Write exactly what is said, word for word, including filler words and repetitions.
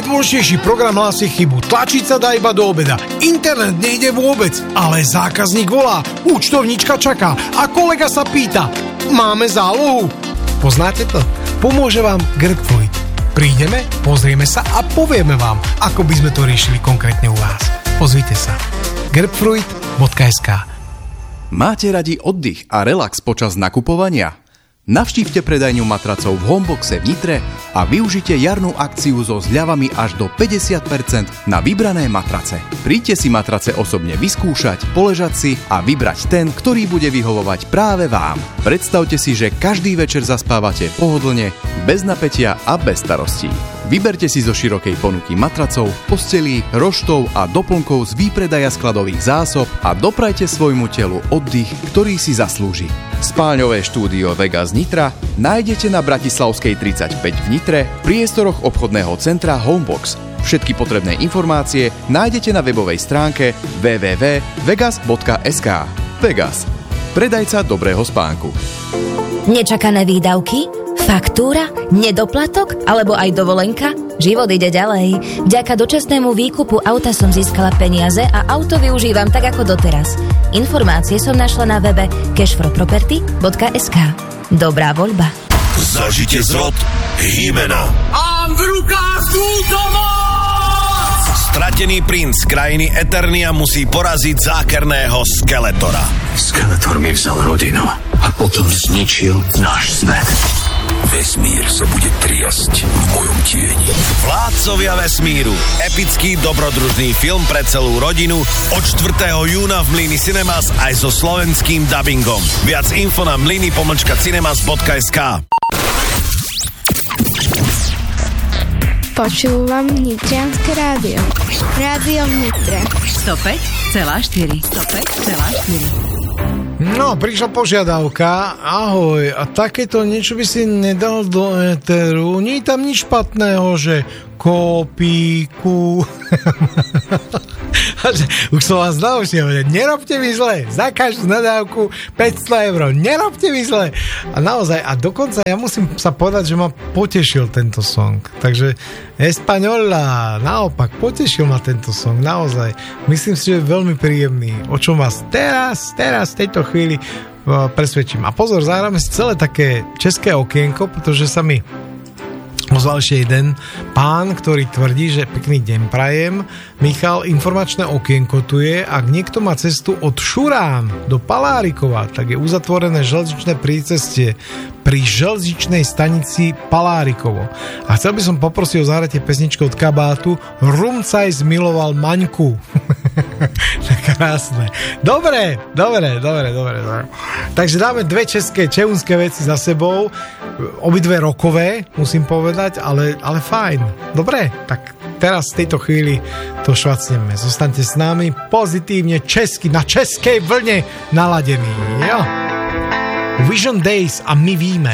Najdôležitejší program hlási chybu. Tlačiť sa dá iba do obeda. Internet nejde vôbec, ale zákazník volá, účtovníčka čaká a kolega sa pýta, máme zálohu? Poznáte to? Pomôže vám Grpfruit. Prídeme, pozrieme sa a povieme vám, ako by sme to riešili konkrétne u vás. Ozvite sa. grpfruit bodka es ká. Máte radi oddych a relax počas nakupovania? Navštívte predajňu matracov v Homeboxe v Nitre a využite jarnú akciu so zľavami až do päťdesiat percent na vybrané matrace. Príďte si matrace osobne vyskúšať, poležať si a vybrať ten, ktorý bude vyhovovať práve vám. Predstavte si, že každý večer zaspávate pohodlne, bez napätia a bez starostí. Vyberte si zo širokej ponuky matracov, postelí, roštov a doplnkov z výpredaja skladových zásob a doprajte svojmu telu oddych, ktorý si zaslúži. Spáľňové štúdio Vegas Nitra nájdete na Bratislavskej tridsaťpäť v Nitre v priestoroch obchodného centra Homebox. Všetky potrebné informácie nájdete na webovej stránke w w w bodka vegas bodka es ká. Vegas. Predajca dobrého spánku. Nečakané výdavky? Faktúra? Nedoplatok? Alebo aj dovolenka? Život ide ďalej. Vďaka dočasnému výkupu auta som získala peniaze a auto využívam tak ako doteraz. Informácie som našla na webe cashfrowproperty bodka es ká. Dobrá voľba. Zažite zrod Hymena. Mám v rukách túto moc! Stratený princ krajiny Eternia musí poraziť zákerného Skeletora. Skeletor mi vzal rodinu a potom zničil náš svet. Vesmír sa bude triasť v mojom tieni. Vládcovia vesmíru. Epický dobrodružný film pre celú rodinu od štvrtého júna v Mlyni Cinemas aj so slovenským dabingom. Viac info na mlyny pomlčka cinemas bodka es ká. Počúvam Nitrianske rádio. Rádio v Nitre. sto päť celá štyri. sto päť celá štyri. No, prišla požiadavka. Ahoj, a takéto niečo by si nedal do éteru? Nie je tam nič špatného, že kópiku. Už som vás naučil, nerobte mi zle, za každú nadávku päťsto eur, nerobte mi zle. A naozaj, a dokonca ja musím sa povedať, že ma potešil tento song. Takže Española, naopak, potešil ma tento song, naozaj. Myslím si, že je veľmi príjemný. O čom vás teraz, teraz, v tejto chvíli presvedčím. A pozor, zahráme si celé také české okienko, pretože sa mi ozval ešte jeden pán, ktorý tvrdí, že pekný deň prajem. Michal, informačné okienko tu je. Ak niekto má cestu od Šurán do Palárikova, tak je uzatvorené železničné prícestie pri železničnej stanici Palárikovo. A chcel by som poprosiť o zahratie pesničku od Kabátu Rumcaj zmiloval Maňku. Krásne. Dobre, dobre, dobre, dobre, dobre. Takže dáme dve české čehunské veci za sebou. Obidve rokové, musím povedať, ale, ale fajn. Dobre, tak teraz v tejto chvíli to švacneme. Zostaňte s nami pozitívne česky, na českej vlne naladení. Jo. Vision Days a my víme.